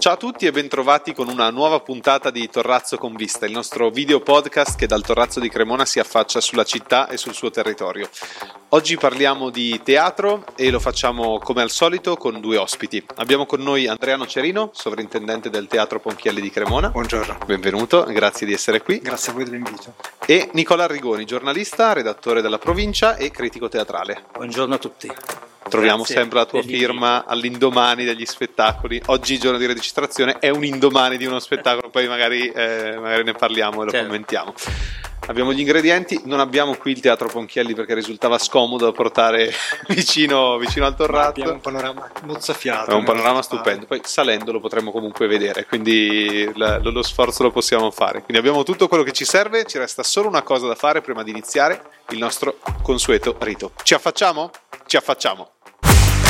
Ciao a tutti e bentrovati con una nuova puntata di Torrazzo con Vista, il nostro video podcast che dal Torrazzo di Cremona si affaccia sulla città e sul suo territorio. Oggi parliamo di teatro e lo facciamo come al solito con due ospiti. Abbiamo con noi Andrea Nocerino, sovrintendente del Teatro Ponchielli di Cremona. Buongiorno. Benvenuto, grazie di essere qui. Grazie a voi dell'invito. E Nicola Arrigoni, giornalista, redattore della Provincia e critico teatrale. Buongiorno a tutti. Troviamo Grazie sempre la tua firma all'indomani degli spettacoli. Oggi, giorno di registrazione, è un indomani di uno spettacolo, poi magari ne parliamo e lo commentiamo. Abbiamo gli ingredienti, non abbiamo qui il Teatro Ponchielli perché risultava scomodo da portare vicino al Torrazzo. Abbiamo un panorama mozzafiato. È un panorama stupendo, poi salendo lo potremo comunque vedere, quindi lo sforzo lo possiamo fare. Quindi abbiamo tutto quello che ci serve, ci resta solo una cosa da fare prima di iniziare il nostro consueto rito. Ci affacciamo? Ci affacciamo!